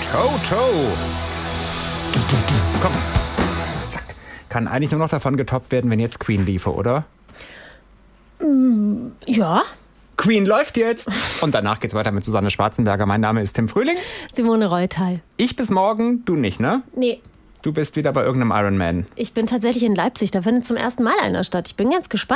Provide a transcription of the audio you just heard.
Toto. Komm. Zack. Kann eigentlich nur noch davon getoppt werden, wenn jetzt Queen liefe, oder? Ja. Queen läuft jetzt. Und danach geht's weiter mit Susanne Schwarzenberger. Mein Name ist Tim Frühling. Simone Reutal. Ich bis morgen, du nicht, ne? Nee. Du bist wieder bei irgendeinem Ironman. Ich bin tatsächlich in Leipzig. Da findet zum ersten Mal einer statt. Ich bin ganz gespannt.